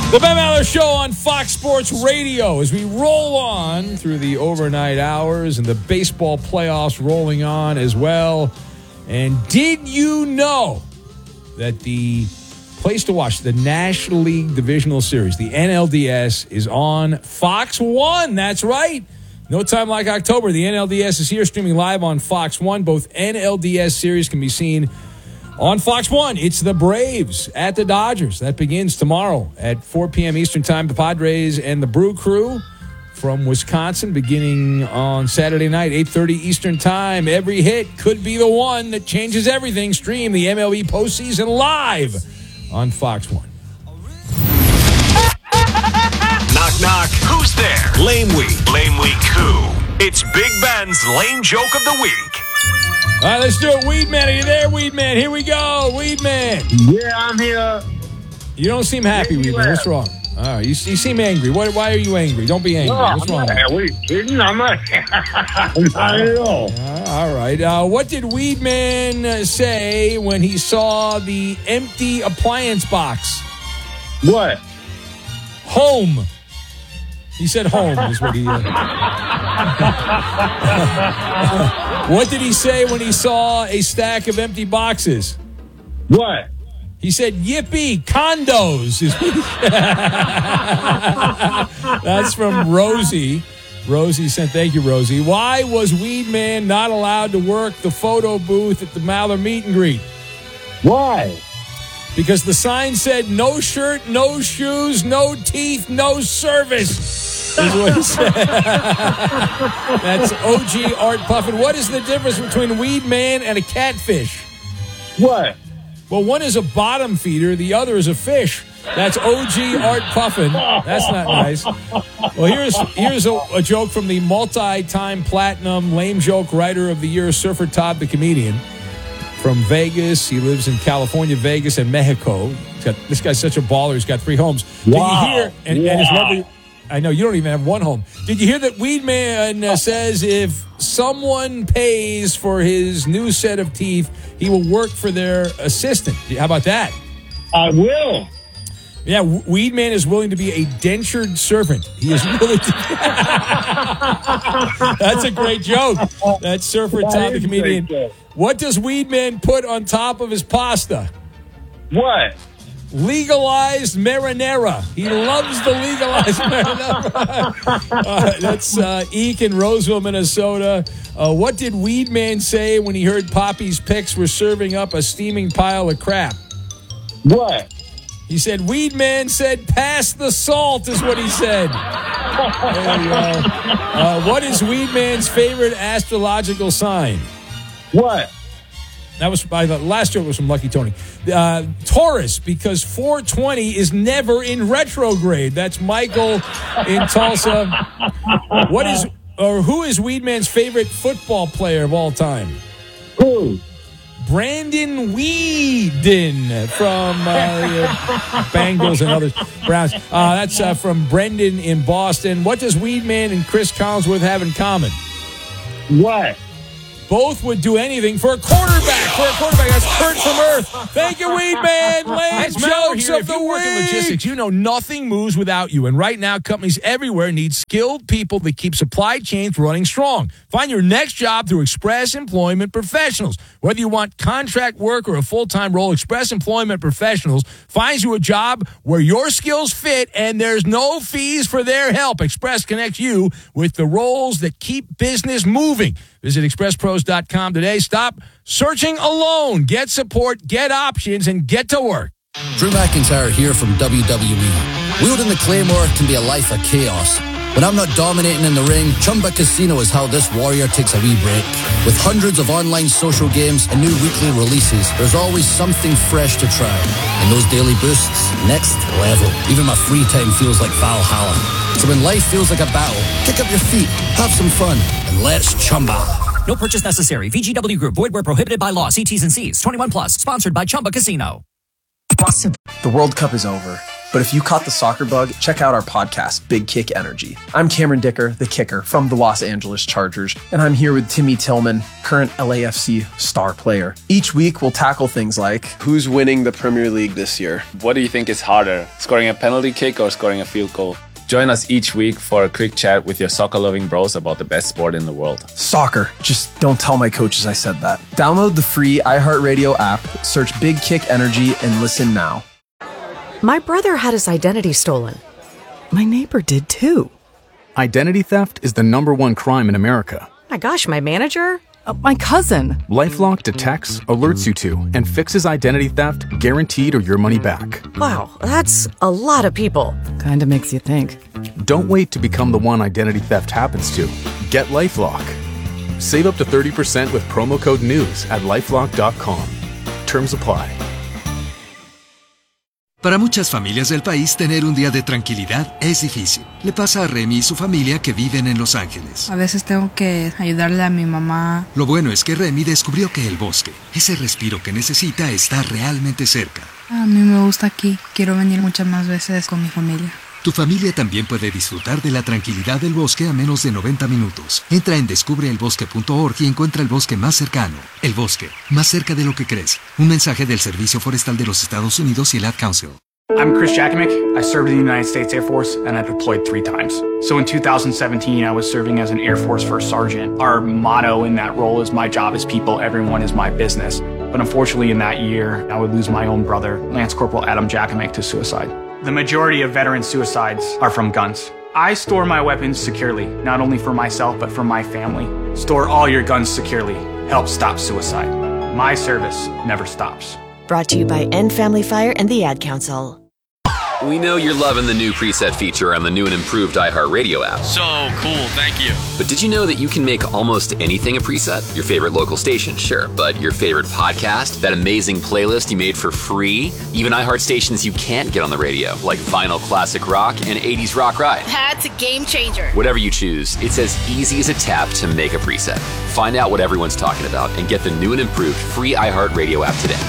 The Ben Maller Show on Fox Sports Radio as we roll on through the overnight hours and the baseball playoffs rolling on as well. And did you know that the place to watch the National League Divisional Series, the NLDS, is on Fox 1? That's right. No time like October. The NLDS is here streaming live on Fox 1. Both NLDS series can be seen on Fox 1. It's the Braves at the Dodgers. That begins tomorrow at 4 p.m. Eastern Time. The Padres and the Brew Crew from Wisconsin beginning on Saturday night, 8:30 Eastern Time. Every hit could be the one that changes everything. Stream the MLB postseason live on Fox 1. Knock, knock. Who's there? Lame Week. Lame Week who? It's Big Ben's Lame Joke of the Week. All right, let's do it. Weed Man, are you there, Weed Man? Here we go, Weed Man. Yeah, I'm here. You don't seem happy, Weed Man. What's wrong? All right, you seem angry. Why are you angry? Don't be angry. What's wrong? What are you kidding? I'm not. Not at all. All right. What did Weed Man say when he saw the empty appliance box? What? Home. He said home is what he... What did he say when he saw a stack of empty boxes? What? He said, yippee, condos. That's from Rosie. Rosie sent, thank you, Rosie. Why was Weed Man not allowed to work the photo booth at the Maller meet and greet? Why? Because the sign said, no shirt, no shoes, no teeth, no service. Is what he said. That's OG Art Puffin. What is the difference between Weed Man and a catfish? What? Well, one is a bottom feeder, the other is a fish. That's OG Art Puffin. That's not nice. Well, here's a joke from the multi-time platinum lame joke writer of the year, Surfer Todd the comedian. From Vegas. He lives in California, Vegas, and Mexico. This guy's such a baller. He's got 3 homes. Wow. Did you hear? And his lovely... I know, you don't even have one home. Did you hear that Weed Man says if someone pays for his new set of teeth, he will work for their assistant? How about that? I will. Yeah, Weed Man is willing to be a dentured servant. He is willing to... That's a great joke. That's Surfer Tom, the comedian. What does Weed Man put on top of his pasta? What? Legalized marinara. He loves the legalized marinara. That's Eek in Roseville, Minnesota. What did Weed Man say when he heard Poppy's Picks were serving up a steaming pile of crap? What? He said, Weed Man said, pass the salt, is what he said. There you go. What is Weed Man's favorite astrological sign? What? That was the last joke was from Lucky Tony. Taurus, because 420 is never in retrograde. That's Michael in Tulsa. Who is Weed Man's favorite football player of all time? Who? Brandon Weeden from Bengals and others. Browns. That's from Brendan in Boston. What does Weed Man and Chris Collinsworth have in common? What? Both would do anything for a quarterback. That's Kurt from Earth. Thank you, Weed Man. Lame jokes of the week. In logistics, you know nothing moves without you. And right now, companies everywhere need skilled people that keep supply chains running strong. Find your next job through Express Employment Professionals. Whether you want contract work or a full-time role, Express Employment Professionals finds you a job where your skills fit and there's no fees for their help. Express connects you with the roles that keep business moving. Visit expresspros.com today. Stop searching alone. Get support, get options, and get to work. Drew McIntyre here from WWE. Wielding the Claymore can be a life of chaos. When I'm not dominating in the ring, Chumba Casino is how this warrior takes a wee break. With hundreds of online social games and new weekly releases, there's always something fresh to try. And those daily boosts, next level. Even my free time feels like Valhalla. So when life feels like a battle, kick up your feet, have some fun, and let's Chumba. No purchase necessary. VGW Group. Void where prohibited by law. See T's and C's. 21 plus. Sponsored by Chumba Casino. The World Cup is over. But if you caught the soccer bug, check out our podcast, Big Kick Energy. I'm Cameron Dicker, the kicker from the Los Angeles Chargers, and I'm here with Timmy Tillman, current LAFC star player. Each week, we'll tackle things like, who's winning the Premier League this year? What do you think is harder, scoring a penalty kick or scoring a field goal? Join us each week for a quick chat with your soccer-loving bros about the best sport in the world. Soccer. Just don't tell my coaches I said that. Download the free iHeartRadio app, search Big Kick Energy, and listen now. My brother had his identity stolen. My neighbor did too. Identity theft is the #1 crime in America. My gosh, my manager? My cousin. LifeLock detects, alerts you to, and fixes identity theft guaranteed or your money back. Wow, that's a lot of people. Kinda makes you think. Don't wait to become the one identity theft happens to. Get LifeLock. Save up to 30% with promo code NEWS at LifeLock.com. Terms apply. Para muchas familias del país, tener un día de tranquilidad es difícil. Le pasa a Remy y su familia que viven en Los Ángeles. A veces tengo que ayudarle a mi mamá. Lo bueno es que Remy descubrió que el bosque, ese respiro que necesita, está realmente cerca. A mí me gusta aquí. Quiero venir muchas más veces con mi familia. Tu familia también puede disfrutar de la tranquilidad del bosque a menos de 90 minutos. Entra en descubreelbosque.org y encuentra el bosque más cercano. El bosque, más cerca de lo que crees. Un mensaje del Servicio Forestal de los Estados Unidos y el Ad Council. I'm Chris Jakimick. I served in the United States Air Force and I deployed 3 times. So in 2017, I was serving as an Air Force First Sergeant. Our motto in that role is my job is people, everyone is my business. But unfortunately in that year, I would lose my own brother, Lance Corporal Adam Jakimick, to suicide. The majority of veteran suicides are from guns. I store my weapons securely, not only for myself, but for my family. Store all your guns securely. Help stop suicide. My service never stops. Brought to you by End Family Fire and the Ad Council. We know you're loving the new preset feature on the new and improved iHeartRadio app. So cool, thank you. But did you know that you can make almost anything a preset? Your favorite local station, sure, but your favorite podcast, that amazing playlist you made for free, even iHeart stations you can't get on the radio, like Vinyl Classic Rock and 80s Rock Ride. That's a game changer. Whatever you choose, it's as easy as a tap to make a preset. Find out what everyone's talking about and get the new and improved free iHeartRadio app today.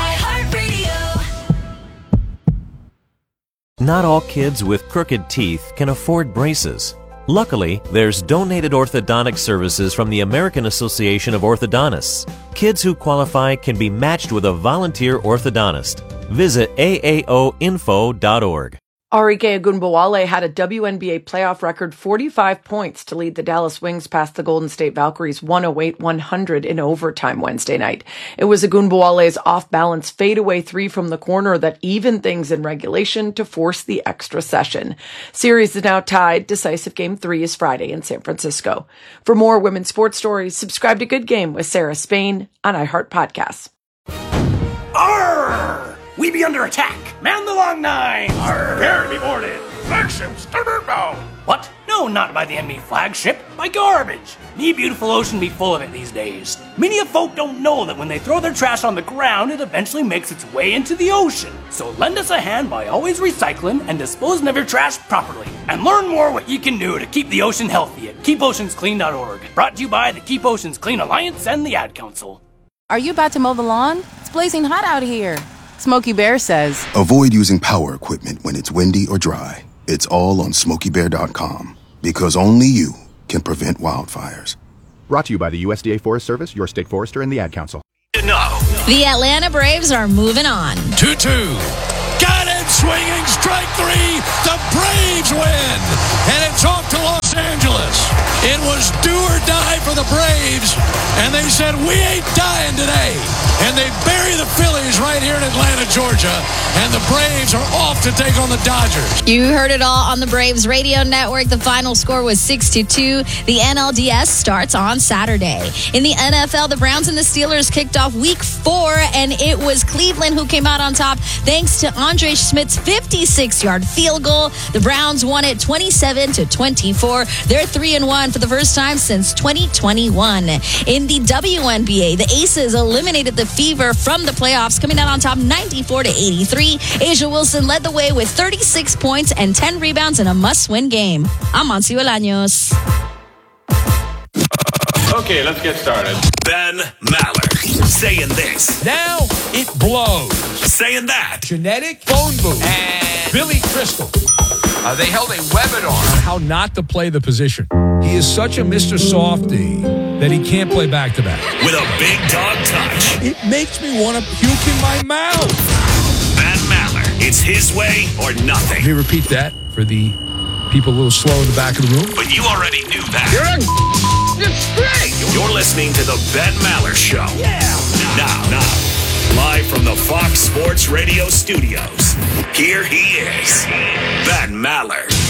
Not all kids with crooked teeth can afford braces. Luckily, there's donated orthodontic services from the American Association of Orthodontists. Kids who qualify can be matched with a volunteer orthodontist. Visit aaoinfo.org. Arike Ogunbowale had a WNBA playoff record 45 points to lead the Dallas Wings past the Golden State Valkyries 108-100 in overtime Wednesday night. It was Ogunbowale's off-balance fadeaway 3 from the corner that evened things in regulation to force the extra session. Series is now tied. Decisive Game 3 is Friday in San Francisco. For more women's sports stories, subscribe to Good Game with Sarah Spain on iHeart Podcasts. Arr! We be under attack. Man the long nine. Prepare to be boarded. Flagship starboard bow. What? No, not by the enemy flagship. By garbage. Me beautiful ocean be full of it these days. Many of folk don't know that when they throw their trash on the ground, it eventually makes its way into the ocean. So lend us a hand by always recycling and disposing of your trash properly. And learn more what you can do to keep the ocean healthy at keepoceansclean.org. Brought to you by the Keep Oceans Clean Alliance and the Ad Council. Are you about to mow the lawn? It's blazing hot out here. Smokey Bear says, avoid using power equipment when it's windy or dry. It's all on SmokeyBear.com, because only you can prevent wildfires. Brought to you by the USDA Forest Service, your state forester, and the Ad Council. No. The Atlanta Braves are moving on. 2-2. Got it! Swinging strike 3. The Braves win! And it's off to Los Angeles. It was do or die for the Braves, and they said, we ain't dying today. And they bury the Phillies right here in Atlanta, Georgia, and the Braves are off to take on the Dodgers. You heard it all on the Braves radio network. The final score was 6-2. The NLDS starts on Saturday. In the NFL, the Browns and the Steelers kicked off Week 4, and it was Cleveland who came out on top thanks to Andre Schmidt's 56-yard field goal. The Browns won it 27-24. They're 3-1 for the first time since 2021. In the WNBA, the Aces eliminated the Fever from the playoffs, coming out on top 94-83. Asia Wilson led the way with 36 points and 10 rebounds in a must-win game. I'm Monsi Bolaños. Okay, let's get started. Ben Maller saying this. Now it blows. Saying that. Genetic phone booth. And Billy Crystal. They held a webinar on how not to play the position. He is such a Mr. Softy that he can't play back-to-back. With a big dog touch. It makes me want to puke in my mouth. Van Maller. It's his way or nothing. Let me repeat that for the people a little slow in the back of the room. But you already knew that. You're straight. You're listening to the Ben Maller Show. Yeah. Now, live from the Fox Sports Radio studios, here he is, Ben Maller.